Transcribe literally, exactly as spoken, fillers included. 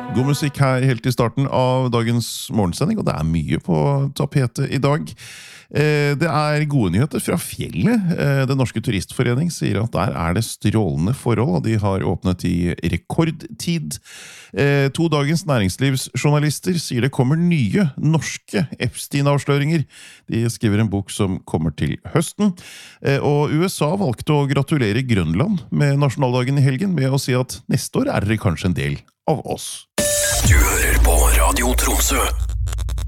God musikk her helt i starten av dagens morgensending, og det er mye på tapetet i dag. Det er gode nyheter fra fjellet. Den norske turistforening sier at der er det strålende forhold, og de har åpnet i rekordtid. To dagens næringslivsjournalister sier det kommer nye norske Epstein-avsløringer. De skriver en bok som kommer til høsten. Og U S A valgte å gratulere Grønland med nasjonaldagen i helgen med å si at neste år er det kanskje en del av oss. Du hører på Radio Tromsø.